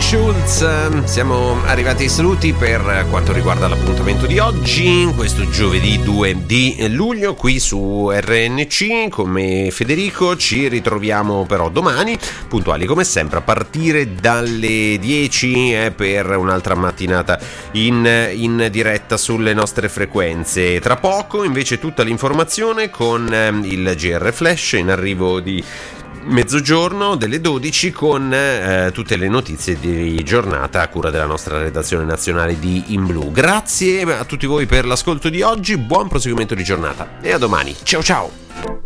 Schulz. Siamo arrivati ai saluti per quanto riguarda l'appuntamento di oggi, questo giovedì 2 di luglio qui su RNC. Come Federico ci ritroviamo però domani puntuali come sempre a partire dalle 10 per un'altra mattinata in diretta sulle nostre frequenze. Tra poco invece tutta l'informazione con il GR Flash in arrivo di mezzogiorno delle 12 con tutte le notizie di giornata a cura della nostra redazione nazionale di In Blu. Grazie a tutti voi per l'ascolto di oggi, buon proseguimento di giornata e a domani. Ciao ciao!